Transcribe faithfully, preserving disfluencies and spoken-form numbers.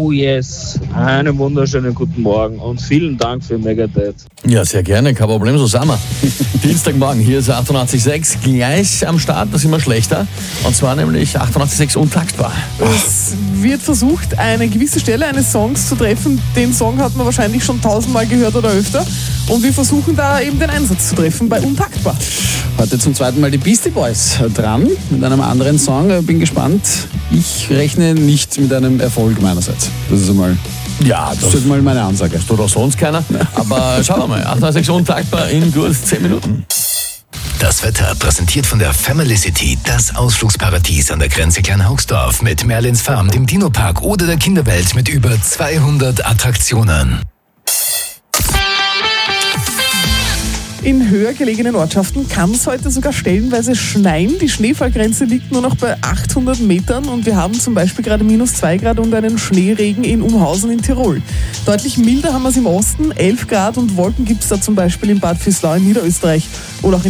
Oh yes, einen wunderschönen guten Morgen und vielen Dank für Megadeth. Ja, sehr gerne, kein Problem, so sind wir. Dienstagmorgen, hier ist achtundachtzig Komma sechs, gleich am Start, das ist immer schlechter. Und zwar nämlich achtundachtzig Komma sechs untaktbar. Es wird versucht, eine gewisse Stelle eines Songs zu treffen. Den Song hat man wahrscheinlich schon tausendmal gehört oder öfter. Und wir versuchen da eben den Einsatz zu treffen bei Untaktbar. Heute zum zweiten Mal die Beastie Boys dran mit einem anderen Song. Bin gespannt. Ich rechne nicht mit einem Erfolg meinerseits. Das ist einmal, Ja, das ist mal meine Ansage. Das tut auch sonst keiner. Aber schauen wir mal, achtundachtzig Komma sechs untaktbar in gut zehn Minuten. Das Wetter präsentiert von der Family City, das Ausflugsparadies an der Grenze Kleinhaugsdorf mit Merlins Farm, dem Dino-Park oder der Kinderwelt mit über zweihundert Attraktionen. In höher gelegenen Ortschaften kann es heute sogar stellenweise schneien. Die Schneefallgrenze liegt nur noch bei achthundert Metern und wir haben zum Beispiel gerade minus zwei Grad und einen Schneeregen in Umhausen in Tirol. Deutlich milder haben wir es im Osten, elf Grad und Wolken gibt es da zum Beispiel in Bad Visslau in Niederösterreich oder auch in